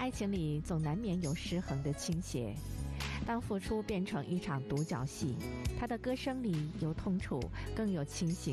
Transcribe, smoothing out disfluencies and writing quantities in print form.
爱情里总难免有失衡的倾斜。当付出变成一场独角戏，他的歌声里有痛楚，更有清醒